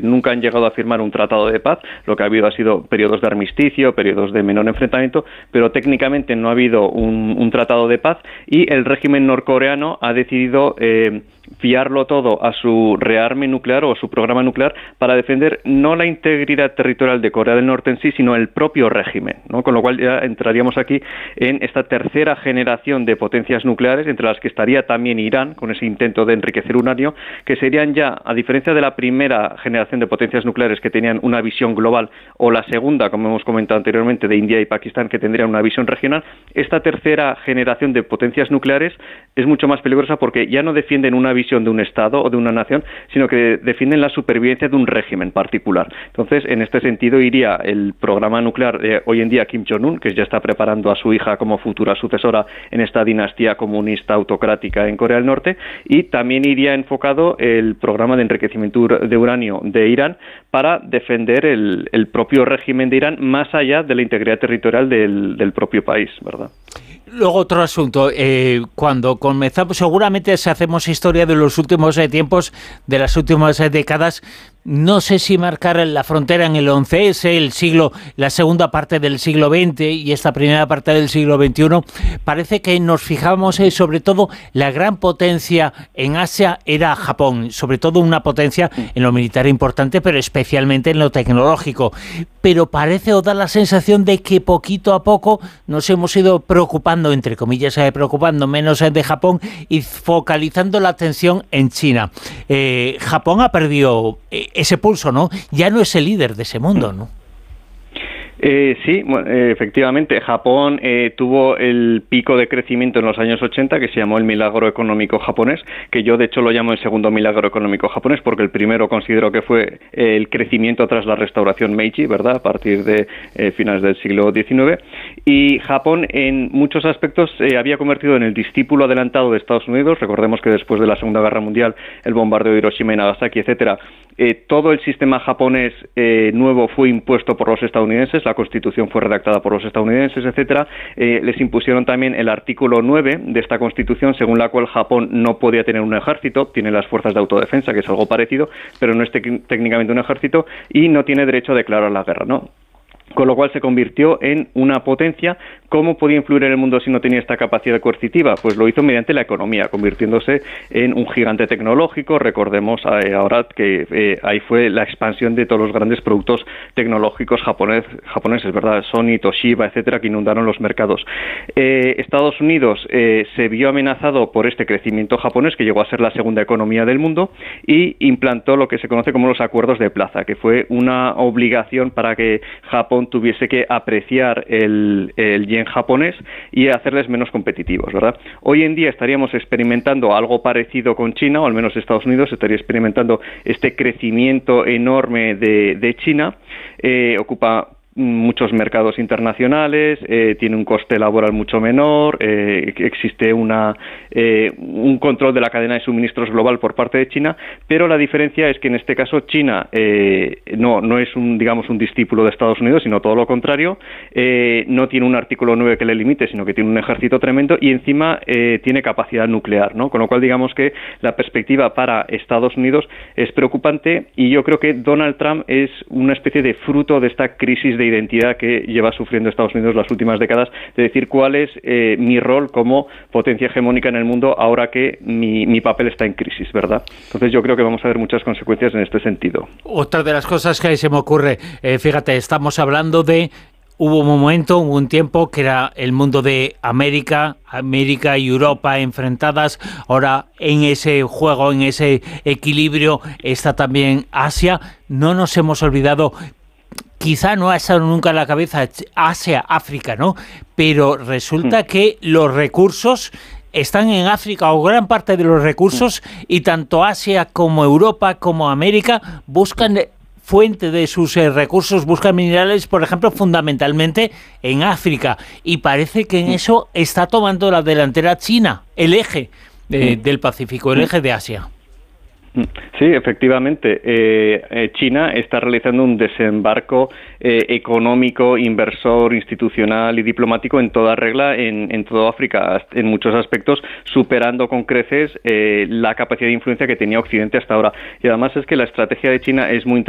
decir, nunca han llegado a firmar un tratado de paz, lo que ha habido ha sido periodos de armisticio, periodos de menor enfrentamiento, pero técnicamente no ha habido un tratado de paz, y el régimen norcoreano ha decidido fiarlo todo a su rearme nuclear o a su programa nuclear para defender no la integridad territorial de Corea del Norte en sí, sino el propio régimen, ¿no? Con lo cual ya entraríamos aquí en esta tercera generación de potencias nucleares, entre las que estaría también Irán, con ese intento de enriquecer uranio, que serían ya, a diferencia de la primera generación de potencias nucleares que tenían una visión global, o la segunda, como hemos comentado anteriormente, de India y Pakistán, que tendrían una visión regional, esta tercera generación de potencias nucleares es mucho más peligrosa porque ya no defienden una visión de un Estado o de una nación, sino que defienden la supervivencia de un régimen particular. Entonces, en este sentido iría el programa nuclear de hoy en día Kim Jong-un, que ya está preparando a su hija como futura sucesora en esta dinastía comunista autocrática en Corea del Norte, y también iría enfocado el programa de enriquecimiento de uranio de Irán para defender el propio régimen de Irán más allá de la integridad territorial del propio país, ¿verdad? Luego otro asunto, cuando comenzamos, seguramente si hacemos historia de los últimos tiempos, de las últimas décadas, no sé si marcar la frontera en el 11S, el siglo, la segunda parte del siglo XX y esta primera parte del siglo XXI, parece que nos fijamos sobre todo la gran potencia en Asia era Japón, sobre todo una potencia en lo militar importante, pero especialmente en lo tecnológico. Pero parece o da la sensación de que poquito a poco nos hemos ido preocupando, entre comillas, preocupando menos de Japón y focalizando la atención en China. Japón ha perdido ese pulso, ¿no? Ya no es el líder de ese mundo, ¿no? Sí, efectivamente. Japón tuvo el pico de crecimiento en los años 80, que se llamó el milagro económico japonés, que yo de hecho lo llamo el segundo milagro económico japonés, porque el primero considero que fue el crecimiento tras la restauración Meiji, ¿verdad?, a partir de finales del siglo XIX. Y Japón en muchos aspectos se había convertido en el discípulo adelantado de Estados Unidos. Recordemos que después de la Segunda Guerra Mundial, el bombardeo de Hiroshima y Nagasaki, etcétera, todo el sistema japonés nuevo fue impuesto por los estadounidenses. La Constitución fue redactada por los estadounidenses, etcétera. Les impusieron también el artículo 9 de esta Constitución, según la cual Japón no podía tener un ejército, tiene las fuerzas de autodefensa, que es algo parecido, pero no es técnicamente un ejército, y no tiene derecho a declarar la guerra, ¿no? Con lo cual se convirtió en una potencia. ¿Cómo podía influir en el mundo si no tenía esta capacidad coercitiva? Pues lo hizo mediante la economía, convirtiéndose en un gigante tecnológico. Recordemos ahora que ahí fue la expansión de todos los grandes productos tecnológicos japoneses, ¿verdad? Sony, Toshiba, etcétera, que inundaron los mercados. Estados Unidos se vio amenazado por este crecimiento japonés, que llegó a ser la segunda economía del mundo, y implantó lo que se conoce como los acuerdos de plaza, que fue una obligación para que Japón tuviese que apreciar el yen japonés y hacerles menos competitivos, ¿verdad? Hoy en día estaríamos experimentando algo parecido con China, o al menos Estados Unidos estaría experimentando este crecimiento enorme de China. Ocupa muchos mercados internacionales, tiene un coste laboral mucho menor, existe un control de la cadena de suministros global por parte de China, pero la diferencia es que en este caso China no es un discípulo de Estados Unidos, sino todo lo contrario. No tiene un artículo 9 que le limite, sino que tiene un ejército tremendo y encima tiene capacidad nuclear, ¿no? Con lo cual digamos que la perspectiva para Estados Unidos es preocupante, y yo creo que Donald Trump es una especie de fruto de esta crisis de identidad que lleva sufriendo Estados Unidos las últimas décadas, de decir cuál es mi rol como potencia hegemónica en el mundo ahora que mi papel está en crisis, ¿verdad? Entonces yo creo que vamos a ver muchas consecuencias en este sentido. Otra de las cosas que se me ocurre, fíjate, estamos hablando de hubo un tiempo que era el mundo de América y Europa enfrentadas. Ahora en ese juego, en ese equilibrio está también Asia. No nos hemos olvidado. Quizá no ha estado nunca en la cabeza Asia, África, ¿no? Pero resulta que los recursos están en África, o gran parte de los recursos, y tanto Asia como Europa como América buscan fuente de sus recursos, buscan minerales, por ejemplo, fundamentalmente en África. Y parece que en eso está tomando la delantera China, el eje del Pacífico, el eje de Asia. Sí, efectivamente. China está realizando un desembarco económico, inversor, institucional y diplomático en toda regla en toda África, en muchos aspectos, superando con creces la capacidad de influencia que tenía Occidente hasta ahora. Y además es que la estrategia de China es muy